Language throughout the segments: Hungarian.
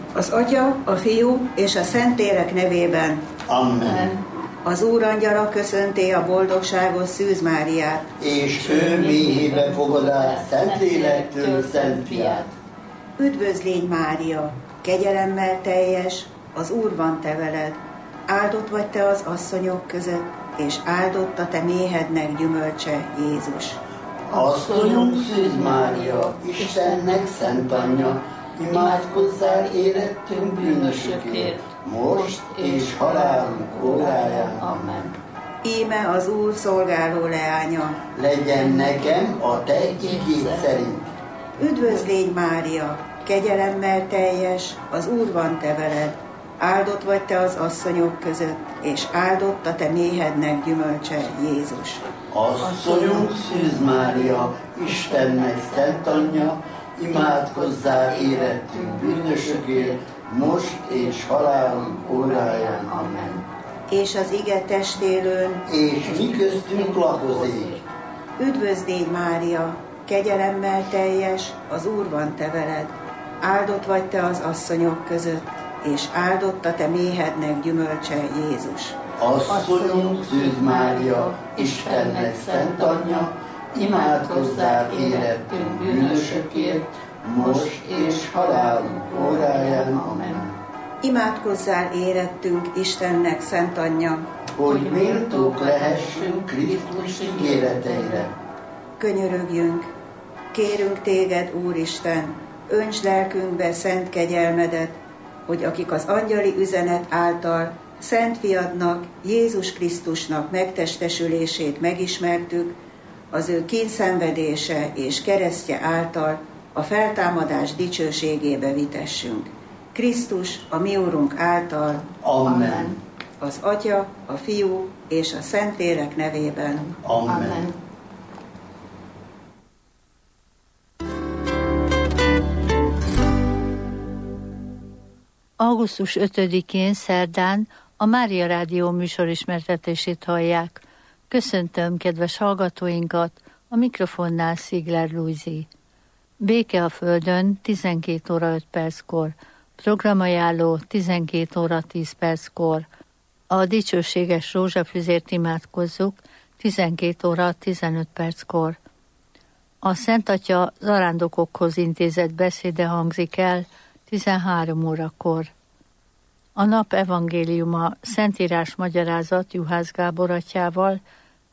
Az Atya, a Fiú és a Szentlélek nevében. Amen. Az Úr angyala köszönti a boldogságos Szűz Máriát. És ő mélyébe fogadá Szentlélektől Szent Fiát. Üdvözl légy, Mária, kegyelemmel teljes, az Úr van te veled. Áldott vagy te az asszonyok között, és áldott a te méhednek gyümölcse, Jézus. Asszonyunk Szűz Mária, Istennek szent anyja, imádkozzál érettünk bűnösökért, most és halálunk óráján. Amen. Íme az Úr szolgáló leánya. Legyen nekem a te igéd szerint. Üdvözl légy, Mária, kegyelemmel teljes, az Úr van te veled. Áldott vagy te az asszonyok között, és áldott a te méhednek gyümölcse, Jézus. Asszonyunk Szűz Mária, Istennek szent anyja, imádkozzál érettünk bűnösökért, most és halálunk óráján. Amen. És az ige testélőn. És mi köztünk lakozik. Üdvözl légy, Mária, kegyelemmel teljes, az Úr van te veled. Áldott vagy te az asszonyok között, és áldott a te méhednek gyümölcse, Jézus. Asszonyunk Szűz Mária, Istennek szent anyja, imádkozzál érettünk bűnösökért, most és halálunk óráján. Amen. Imádkozzál érettünk, Istennek szent anyja, hogy méltók lehessünk Krisztus ígéreteire. Könyörögjünk, kérünk téged, Úristen, öntsd lelkünkbe szent kegyelmedet, hogy akik az angyali üzenet által Szent Fiadnak, Jézus Krisztusnak megtestesülését megismertük, az ő kínszenvedése és keresztje által a feltámadás dicsőségébe vitessünk. Krisztus, a mi Úrunk által. Amen. Az Atya, a Fiú és a Szentlélek nevében. Amen. Augusztus 5-én szerdán a Mária Rádió műsorismertetését hallják. Köszöntöm kedves hallgatóinkat, a mikrofonnál Szigler Lujzi. Béke a Földön 12 óra 5 perckor, programajánló 12 óra 10 perckor, a dicsőséges rózsafüzért imádkozzuk 12 óra 15 perckor. A Szent Atya zarándokokhoz intézett beszéde hangzik el 13 órakor. A nap evangéliuma Szentírás magyarázat Juhász Gábor atyával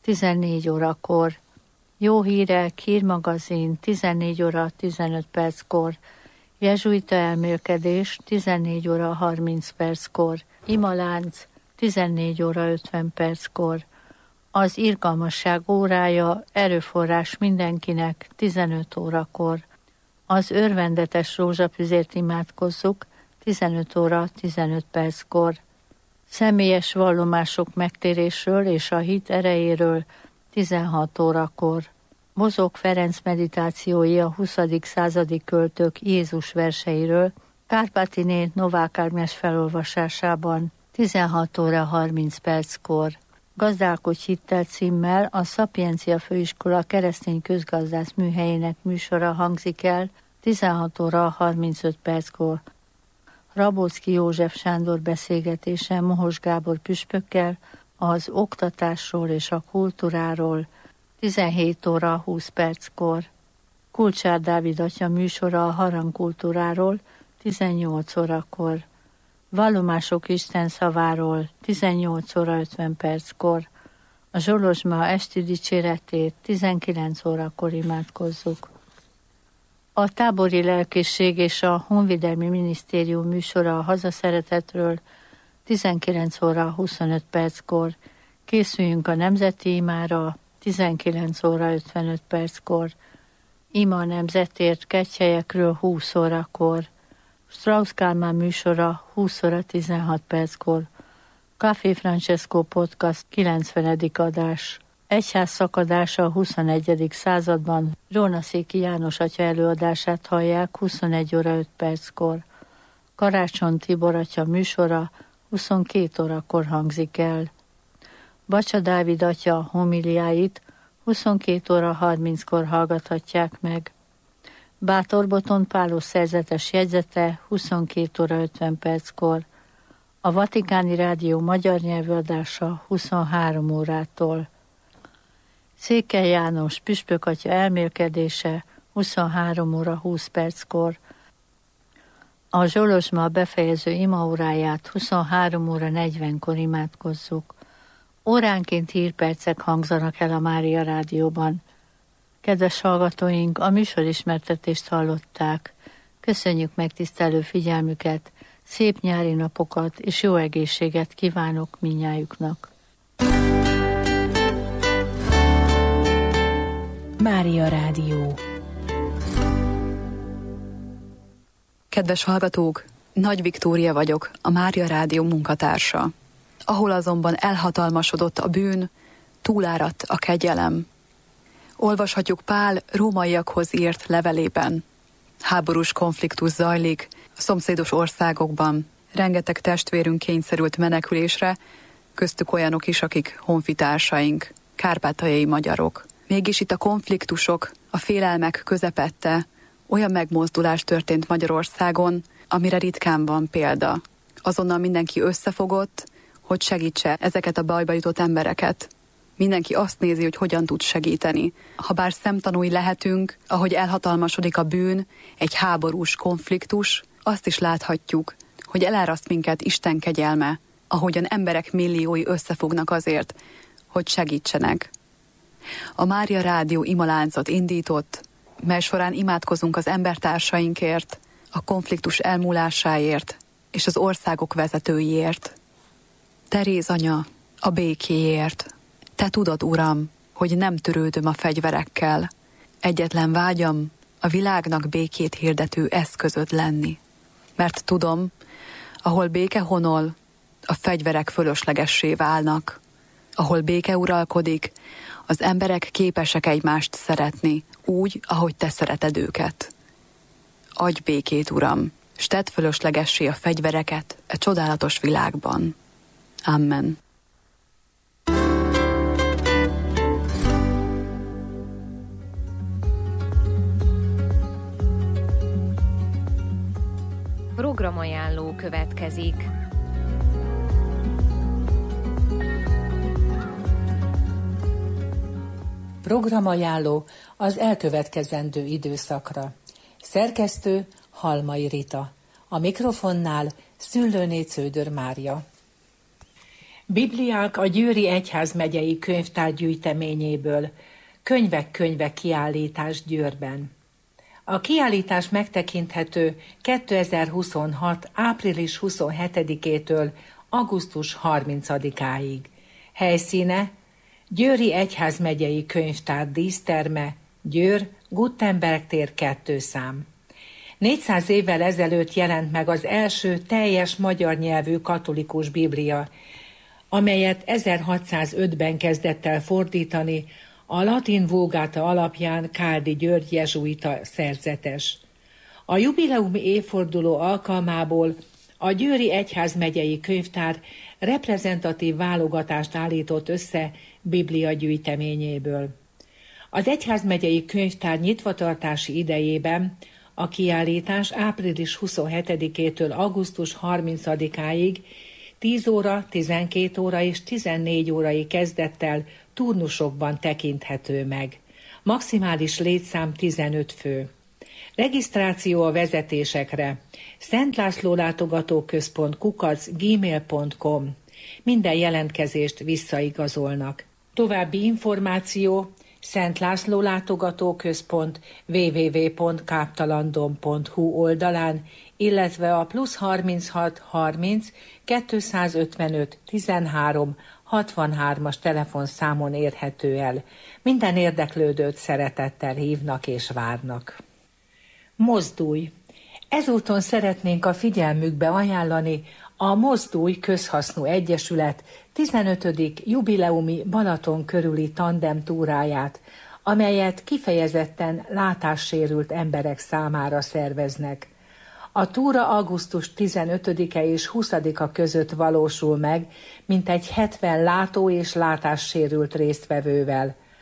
14 órakor. Jó hírek, hírmagazin 14 óra 15 perckor. Jezsuita elmélkedés 14 óra 30 perckor. Imalánc 14 óra 50 perckor. Az irgalmasság órája erőforrás mindenkinek 15 órakor. Az örvendetes rózsafüzért imádkozzuk 15 óra 15 perckor. Személyes vallomások megtérésről és a hit erejéről 16 órakor. Bozók Ferenc meditációi a 20. századi költők Jézus verseiről Kárpátiné Novák Ágnes felolvasásában 16 óra 30 perckor. Gazdálkodj hittel címmel a Szapiencia Főiskola keresztény közgazdász műhelyének műsora hangzik el 16 óra 35 perckor. Rabóczki József Sándor beszélgetése Mohos Gábor püspökkel az oktatásról és a kultúráról 17 óra 20 perckor. Kulcsár Dávid atya műsora a harangkultúráról 18 órakor. Vallomások Isten szaváról 18 óra 50 perckor. A Zsolozsma esti dicséretét 19 órakor imádkozzuk. A tábori lelkészség és a Honvédelmi Minisztérium műsora a hazaszeretetről 19 óra 25 perckor. Készüljünk a nemzeti imára 19 óra 55 perckor. Ima nemzetért Kegyhelyekről 20 órakor. Strauss Kálmán műsora 20 óra 16 perckor. Café Francesco Podcast 90. adás. Egyház szakadása a 21. században. Rónaszéki János atya előadását hallják 21 óra 5 perckor. Karácsony Tibor atya műsora 22 órakor hangzik el. Bacsa Dávid atya homiliáit 22 óra 30-kor hallgathatják meg. Bátorboton Pálos szerzetes jegyzete 22 óra 50 perckor, a Vatikáni Rádió magyar nyelvű adása 23 órától. Székely János püspökatya elmélkedése 23 óra 20 perckor, a Zsolozsma befejező imaóráját 23 óra 40-kor imádkozzuk. Óránként hírpercek hangzanak el a Mária Rádióban. Kedves hallgatóink, a műsorismertetést hallották. Köszönjük megtisztelő figyelmüket, szép nyári napokat és jó egészséget kívánok mindnyájuknak. Mária Rádió. Kedves hallgatók, Nagy Viktória vagyok, a Mária Rádió munkatársa. Ahol azonban elhatalmasodott a bűn, túláradt a kegyelem. Olvashatjuk Pál rómaiakhoz írt levelében. Háborús konfliktus zajlik a szomszédos országokban. Rengeteg testvérünk kényszerült menekülésre, köztük olyanok is, akik honfitársaink, kárpátaljai magyarok. Mégis itt a konfliktusok, a félelmek közepette olyan megmozdulás történt Magyarországon, amire ritkán van példa. Azonnal mindenki összefogott, hogy segítse ezeket a bajba jutott embereket. Mindenki azt nézi, hogy hogyan tud segíteni. Habár szemtanúi lehetünk, ahogy elhatalmasodik a bűn, egy háborús konfliktus, azt is láthatjuk, hogy eláraszt minket Isten kegyelme, ahogyan emberek milliói összefognak azért, hogy segítsenek. A Mária Rádió imaláncot indított, mely során imádkozunk az embertársainkért, a konfliktus elmúlásáért és az országok vezetőiért. Teréz anya, a békéért. Te tudod, Uram, hogy nem törődöm a fegyverekkel. Egyetlen vágyam a világnak békét hirdető eszközöd lenni. Mert tudom, ahol béke honol, a fegyverek fölöslegessé válnak. Ahol béke uralkodik, az emberek képesek egymást szeretni, úgy, ahogy te szereted őket. Adj békét, Uram, s tedd fölöslegessé a fegyvereket e csodálatos világban. Amen. Programajánló következik. Programajánló az elkövetkezendő időszakra. Szerkesztő Halmai Rita. A mikrofonnál Szüllőné Cződör Mária. Bibliák a Győri Egyházmegyei Könyvtár gyűjteményéből. Könyvek kiállítás Győrben. A kiállítás megtekinthető 2026. április 27-től augusztus 30-áig. Helyszíne Győri Egyházmegyei Könyvtár díszterme, Győr, Gutenberg tér 2 szám. 400 évvel ezelőtt jelent meg az első teljes magyar nyelvű katolikus Biblia, amelyet 1605-ben kezdett el fordítani a latin vulgáta alapján Káldi György jezsuita szerzetes. A jubileumi évforduló alkalmából a Győri Egyházmegyei Könyvtár reprezentatív válogatást állított össze Biblia gyűjteményéből. Az Egyházmegyei Könyvtár nyitvatartási idejében a kiállítás április 27-től augusztus 30-áig 10 óra, 12 óra és 14 órai kezdettel turnusokban tekinthető meg. Maximális létszám 15 fő. Regisztráció a vezetésekre. Szent László Látogatóközpont @gmail.com. Minden jelentkezést visszaigazolnak. További információ Szent László Látogatóközpont www.káptalandon.hu oldalán, illetve a +36 30 255 13 63-as telefonszámon érhető el. Minden érdeklődőt szeretettel hívnak és várnak. Mozdulj! Ezúton szeretnénk a figyelmükbe ajánlani a Mozdulj Közhasznú Egyesület 15. jubileumi Balaton körüli tandem túráját, amelyet kifejezetten látássérült emberek számára szerveznek. A túra augusztus 15-e és 20-a között valósul meg, mintegy 70 látó- és látássérült résztvevővel.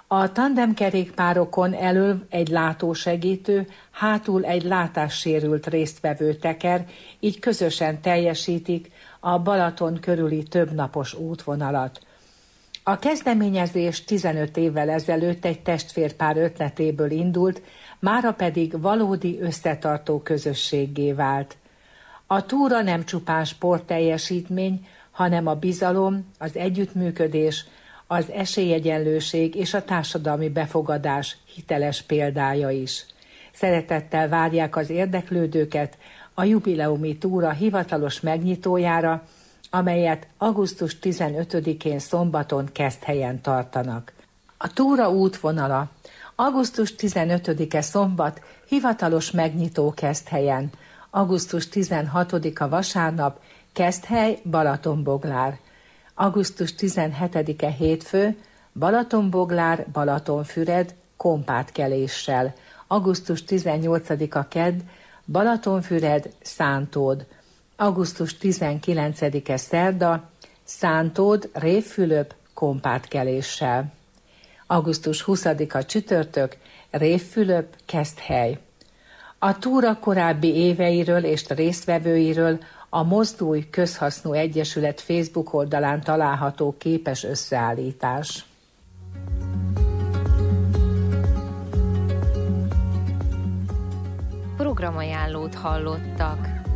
A tandemkerékpárokon elől egy látósegítő, hátul egy látássérült résztvevő teker, így közösen teljesítik a Balaton körüli többnapos útvonalat. A kezdeményezés 15 évvel ezelőtt egy testvérpár ötletéből indult, mára pedig valódi összetartó közösséggé vált. A túra nem csupán sportteljesítmény, hanem a bizalom, az együttműködés, az esélyegyenlőség és a társadalmi befogadás hiteles példája is. Szeretettel várják az érdeklődőket a jubileumi túra hivatalos megnyitójára, amelyet augusztus 15-én szombaton Keszthelyen tartanak. A túra útvonala: augusztus 15-e szombat, hivatalos megnyitó Keszthelyen, augusztus 16-a vasárnap, Keszthely, Balatonboglár, augusztus 17-e hétfő, Balatonboglár, Balatonfüred, kompátkeléssel, augusztus 18-a kedd, Balatonfüred, Szántód, augusztus 19-e szerda, Szántód, Révfülöp, kompátkeléssel, augusztus 20-a csütörtök, Révfülöp, Keszthely. A túra korábbi éveiről és résztvevőiről a Mozdulj Közhasznú Egyesület Facebook oldalán található képes összeállítás. Programajánlót hallottak.